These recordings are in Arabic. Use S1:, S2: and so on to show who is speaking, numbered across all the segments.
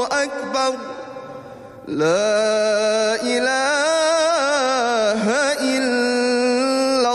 S1: أكبر لا إله إلا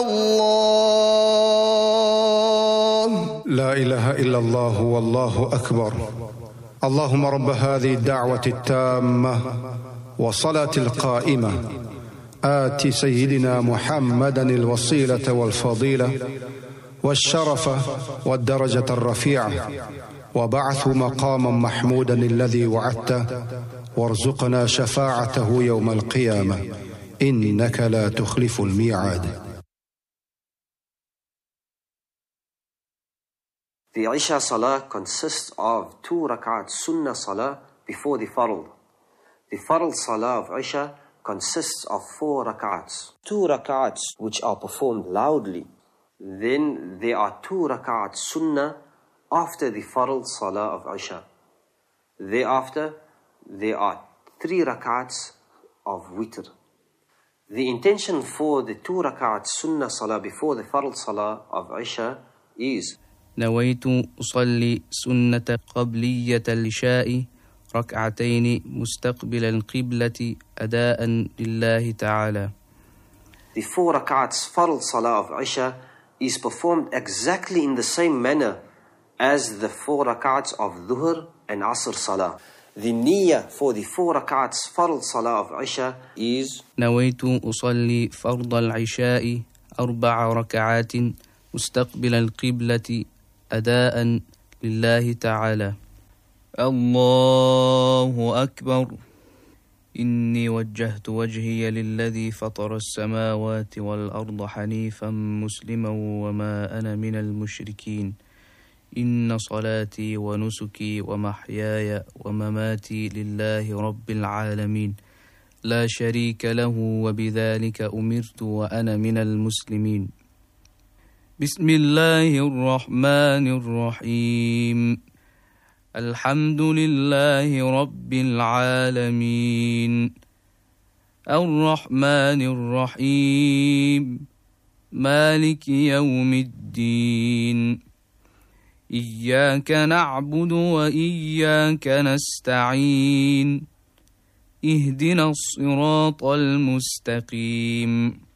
S1: الله
S2: لا إله إلا الله والله أكبر. اللهم رب هذه الدعوة التامة والصلاة القائمة آت سيدنا محمدا الوسيلة والفضيلة والشرف والدرجة الرفيعة وبعث مقاما محمودا الذي وعدته وارزقنا شفاعته يوم القيامة إنك لا تخلف الميعاد.
S3: The Isha Salah consists of 2 rak'at Sunnah Salah before the Farl. The Farl Salah of Isha consists of 4 rak'ats. 2 rak'ats which are performed loudly. Then there are 2 rak'ats Sunnah after the Farl Salah of Isha. Thereafter, there are 3 rak'ats of Witr. The intention for the 2 rak'ats Sunnah Salah before the Farl Salah of Isha is
S4: نويت أصلي سنة قبلية العشاء ركعتين مستقبل القبلة أداء لله تعالى.
S3: The 4 rak'ats Farl Salah of Isha is performed exactly in the same manner as the 4 rak'ats of Dhuhr and Asr Salah. The niyyah for the 4 rak'ats Farl Salah of Isha is
S4: نويت أصلي فرض العشاء 4 ركعات مستقبل القبلة أداء لله تعالى. الله أكبر. إني وجهت وجهي للذي فطر السماوات والأرض حنيفا مسلما وما أنا من المشركين. إن صلاتي ونسكي ومحياي ومماتي لله رب العالمين لا شريك له وبذلك أمرت وأنا من المسلمين. بسم الله الرحمن الرحيم. الحمد لله رب العالمين الرحمن الرحيم مالك يوم الدين إياك نعبد وإياك نستعين اهدنا الصراط المستقيم